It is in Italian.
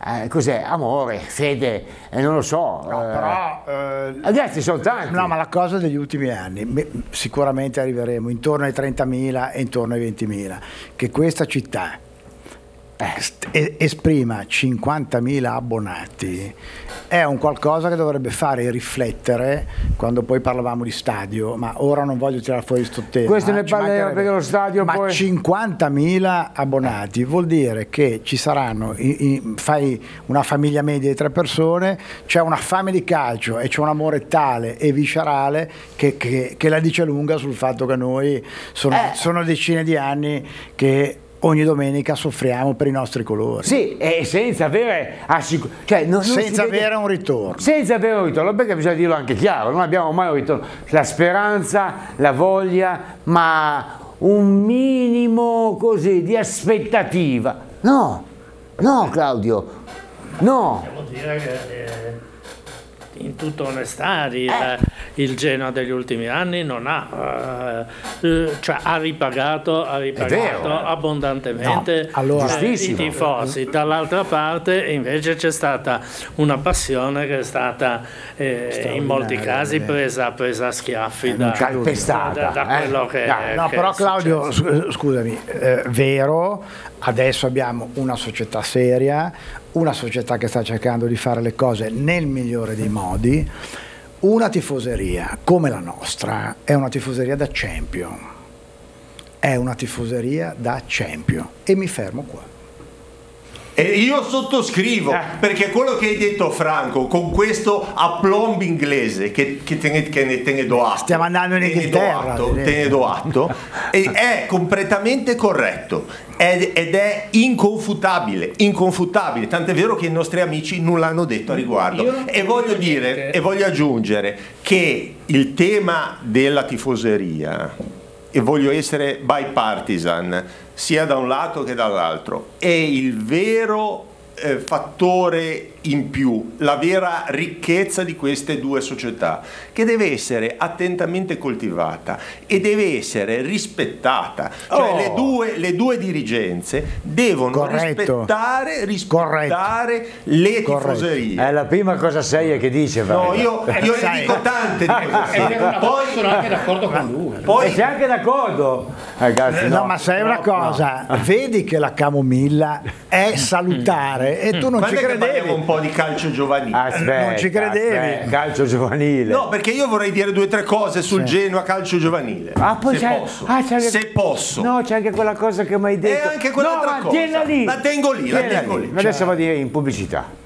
cos'è? Amore, fede, non lo so. No, però ragazzi, sono tanti. No, ma la cosa degli ultimi anni, sicuramente arriveremo intorno ai 30.000 e intorno ai 20.000, che questa città esprima 50.000 abbonati è un qualcosa che dovrebbe fare riflettere quando poi parlavamo di stadio, ma ora non voglio tirare fuori sto tema. Questo ne parleremo perché lo stadio ma poi... 50.000 abbonati vuol dire che ci saranno, fai una famiglia media di 3 persone, c'è una fame di calcio e c'è un amore tale e viscerale che la dice lunga sul fatto che noi sono decine di anni che ogni domenica soffriamo per i nostri colori. Sì, e senza avere senza avere un ritorno. Senza avere un ritorno, perché bisogna dirlo anche chiaro, non abbiamo mai un ritorno. La speranza, la voglia, ma un minimo così di aspettativa. No, Claudio, no. Devo dire che in tutta onestà il Genoa degli ultimi anni non ha ripagato abbondantemente i tifosi. Dall'altra parte invece c'è stata una passione che è stata in molti casi presa a schiaffi da quello che no, però Claudio, scusami, vero, adesso abbiamo una società seria, una società che sta cercando di fare le cose nel migliore dei modi. Una tifoseria come la nostra è una tifoseria da champion, e mi fermo qua. E io sottoscrivo, perché quello che hai detto Franco, con questo aplomb inglese che te ne do atto, stiamo andando in Inghilterra, te ne do atto, è completamente corretto ed è inconfutabile, tant'è vero che i nostri amici non l'hanno detto a riguardo. E voglio aggiungere che il tema della tifoseria, e voglio essere bipartisan sia da un lato che dall'altro, è il vero fattore in più, la vera ricchezza di queste due società, che deve essere attentamente coltivata e deve essere rispettata. Cioè le due dirigenze devono rispettare le tifoserie. È la prima cosa seria che dice. No, io ne dico tante di cose. Poi sono anche d'accordo con lui. Poi sei anche d'accordo, ragazzi. No, ma sai una cosa, vedi che la camomilla è salutare e tu non ci credevi. Un po' di calcio giovanile. Non ci credevi. Calcio giovanile. No, perché io vorrei dire 2 o 3 cose sul Genoa calcio giovanile. Poi se posso. No, c'è anche quella cosa che mi hai detto. E anche quell'altra cosa. La tengo lì. La tengo lì. Adesso va a dire in pubblicità.